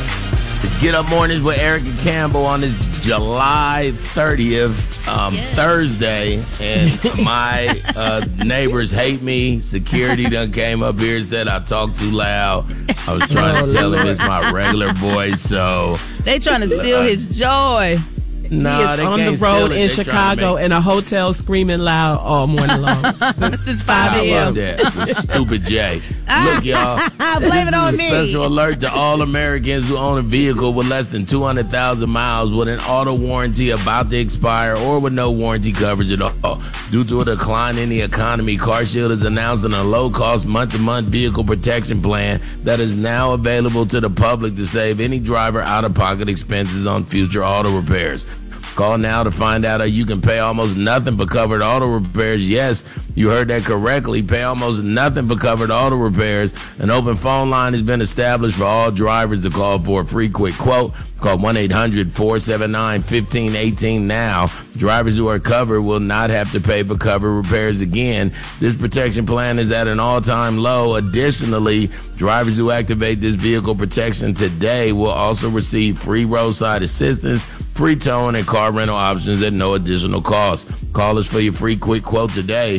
It's Get Up Mornings with Erica Campbell on this July 30th, Thursday. And my neighbors hate me. Security done came up here and said I talk too loud. I was trying to tell him it's my regular voice, so... They trying to steal his joy. No, he is on the road in Chicago in a hotel screaming loud all morning long. Since 5 a.m. I love that. Stupid Jay. Look, y'all. Blame it on me. Special alert to all Americans who own a vehicle with less than 200,000 miles with an auto warranty about to expire or with no warranty coverage at all. Due to a decline in the economy, CarShield is announcing a low-cost month-to-month vehicle protection plan that is now available to the public to save any driver out-of-pocket expenses on future auto repairs. Call now to find out how you can pay almost nothing for covered auto repairs. Yes, you heard that correctly. Pay almost nothing for covered auto repairs. An open phone line has been established for all drivers to call for a free quick quote. Call 1-800-479-1518 now. Drivers who are covered will not have to pay for covered repairs again. This protection plan is at an all-time low. Additionally, drivers who activate this vehicle protection today will also receive free roadside assistance, free towing, and car rental options at no additional cost. Call us for your free quick quote today.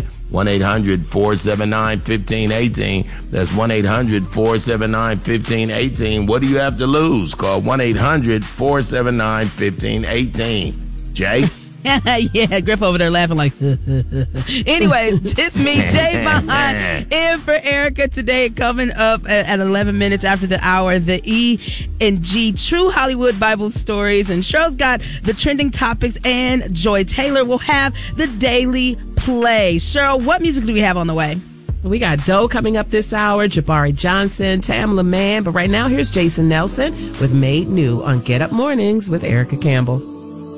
1-800-479-1518. That's 1-800-479-1518. What do you have to lose? Call 1-800-479-1518. Jay? Yeah, Griff over there laughing like, anyways, just me, Jay Vaughn, in for Erica today. Coming up at 11 minutes after the hour, the E&G True Hollywood Bible Stories. And Cheryl's got the trending topics, and Joy Taylor will have the Daily Play. Cheryl, what music do we have on the way? We got Doe coming up this hour, Jabari Johnson, Tamla Mann. But right now, here's Jason Nelson with Made New on Get Up Mornings with Erica Campbell.